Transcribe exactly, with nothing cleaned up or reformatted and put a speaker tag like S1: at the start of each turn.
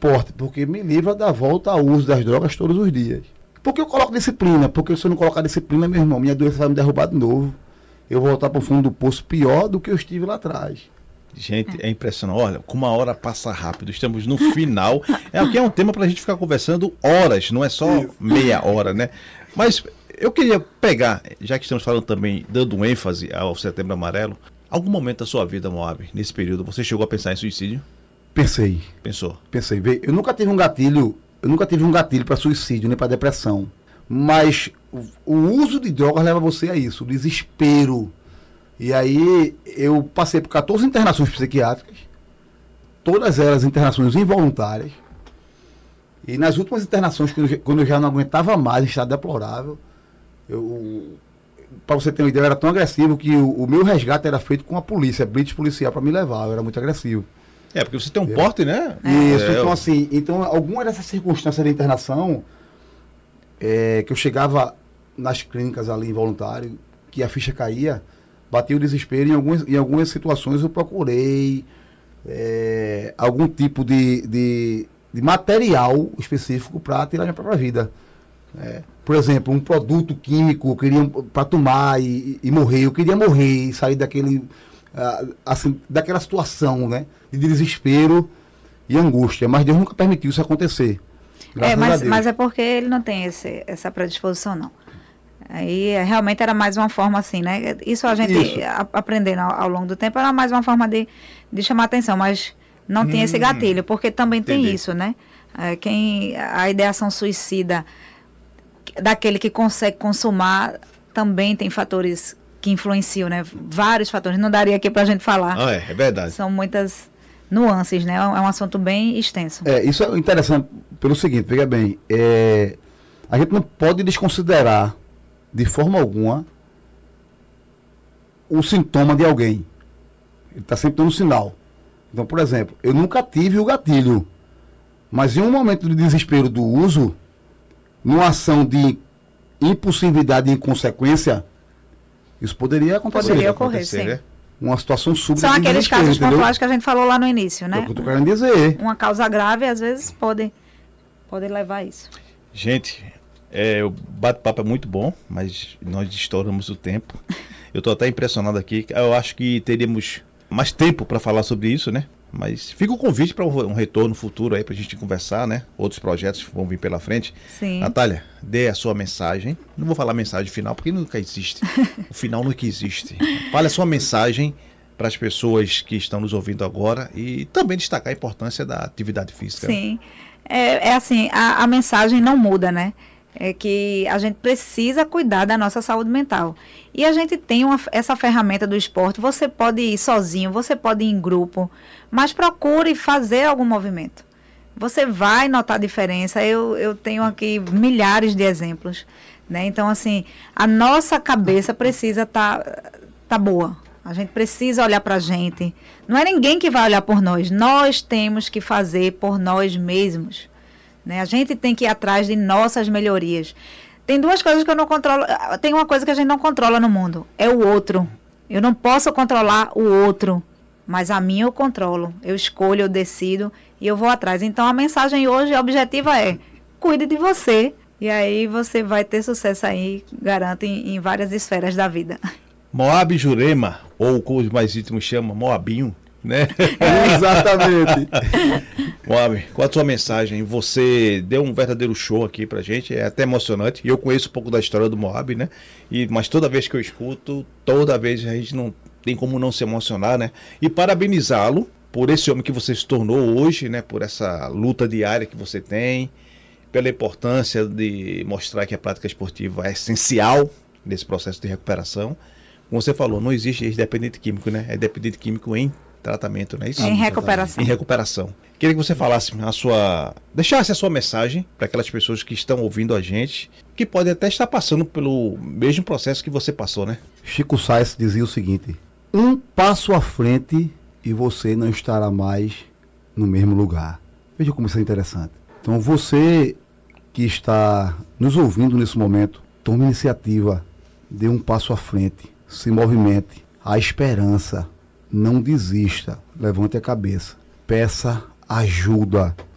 S1: esporte, porque me livra da volta ao uso das drogas todos os dias. Por que eu coloco disciplina? Porque se eu não colocar disciplina, meu irmão, minha doença vai me derrubar de novo. Eu vou voltar para o fundo do poço pior do que eu estive lá atrás.
S2: Gente, é impressionante. Olha, como a hora passa rápido. Estamos no final. É aqui é um tema para a gente ficar conversando horas, não é só Isso. meia hora, né? Mas eu queria pegar, já que estamos falando também, dando um ênfase ao Setembro Amarelo, algum momento da sua vida, Moab, nesse período, você chegou a pensar em suicídio?
S1: Pensei.
S2: Pensou?
S1: Pensei. Eu nunca tive um gatilho, eu nunca tive um gatilho para suicídio, nem para depressão. Mas o, o uso de drogas leva você a isso, o desespero. E aí eu passei por quatorze internações psiquiátricas, todas elas internações involuntárias. E nas últimas internações, quando eu, quando eu já não aguentava mais, em estado deplorável, para você ter uma ideia, eu era tão agressivo que o, o meu resgate era feito com a polícia, blitz policial para me levar, eu era muito agressivo.
S2: É, porque você tem um eu, porte, né?
S1: Isso,
S2: é,
S1: então
S2: eu...
S1: assim, então alguma dessas circunstâncias de internação, é, que eu chegava nas clínicas ali involuntário, que a ficha caía, batia o desespero, em algumas, em algumas situações eu procurei é, algum tipo de, de, de material específico para tirar minha própria vida. É, por exemplo, um produto químico eu queria para tomar e, e morrer, eu queria morrer e sair daquele, uh, assim, daquela situação, né, de desespero e angústia, mas Deus nunca permitiu isso acontecer.
S3: É, mas, mas é porque ele não tem esse, essa predisposição, não. Aí realmente era mais uma forma assim, né? Isso a gente Isso. A, aprendendo ao, ao longo do tempo era mais uma forma de, de chamar atenção, mas não hum, tem esse gatilho, porque também entendi. Tem isso, né? É, quem, a ideação suicida daquele que consegue consumar também tem fatores que influenciam, né? Vários fatores, não daria aqui pra gente falar.
S2: Ah, é, é verdade.
S3: São muitas nuances, né? É um assunto bem extenso.
S1: É, isso é interessante pelo seguinte, veja bem, é, a gente não pode desconsiderar de forma alguma o sintoma de alguém. Ele está sempre dando um sinal. Então, por exemplo, eu nunca tive o gatilho, mas em um momento de desespero do uso, numa ação de impulsividade e inconsequência, isso poderia acontecer.
S3: Poderia ocorrer,
S2: acontecer,
S3: sim.
S2: Né?
S1: Uma situação súbita.
S3: São aqueles casos pontuais que a gente falou lá no início, né?
S1: É o que eu tô querendo dizer.
S3: Uma causa grave, às vezes, pode, pode levar a isso.
S2: Gente, é, o bate-papo é muito bom, mas nós estouramos o tempo. Eu estou até impressionado aqui. Eu acho que teríamos mais tempo para falar sobre isso, né? Mas fica o convite para um retorno futuro aí para a gente conversar, né? Outros projetos vão vir pela frente.
S3: Sim.
S2: Natália, dê a sua mensagem. Não vou falar mensagem final, porque nunca existe. O final nunca existe. Fale a sua mensagem para as pessoas que estão nos ouvindo agora e também destacar a importância da atividade física.
S3: Sim. É, é assim, a, a mensagem não muda, né? É que a gente precisa cuidar da nossa saúde mental. E a gente tem uma, essa ferramenta do esporte. Você pode ir sozinho, você pode ir em grupo, mas procure fazer algum movimento. Você vai notar a diferença. Eu, eu tenho aqui milhares de exemplos, né? Então, assim, a nossa cabeça precisa estar tá, tá boa. A gente precisa olhar para a gente. Não é ninguém que vai olhar por nós. Nós temos que fazer por nós mesmos. Né? A gente tem que ir atrás de nossas melhorias. Tem duas coisas que eu não controlo. Tem uma coisa que a gente não controla no mundo. É o outro. Eu não posso controlar o outro. Mas a minha eu controlo. Eu escolho, eu decido e eu vou atrás. Então a mensagem hoje objetiva é: cuide de você. E aí você vai ter sucesso aí, garanto, em, em várias esferas da vida.
S2: Moab Jurema, ou como os mais íntimos chamam, Moabinho, né?
S1: Exatamente.
S2: Moab, qual a sua mensagem? Você deu um verdadeiro show aqui pra gente, é até emocionante. Eu conheço um pouco da história do Moab, né? E, mas toda vez que eu escuto, toda vez a gente não tem como não se emocionar, né? E parabenizá-lo por esse homem que você se tornou hoje, né? Por essa luta diária que você tem, pela importância de mostrar que a prática esportiva é essencial nesse processo de recuperação. Como você falou, não existe ex-dependente químico, né? É dependente químico em tratamento, não é isso?
S3: Em recuperação.
S2: Em recuperação. Queria que você falasse a sua... deixasse a sua mensagem para aquelas pessoas que estão ouvindo a gente, que podem até estar passando pelo mesmo processo que você passou, né?
S1: Chico Sainz dizia o seguinte: um passo à frente e você não estará mais no mesmo lugar. Veja como isso é interessante. Então você que está nos ouvindo nesse momento, tome iniciativa, dê um passo à frente, se movimente. A esperança, não desista, levante a cabeça, peça ajuda,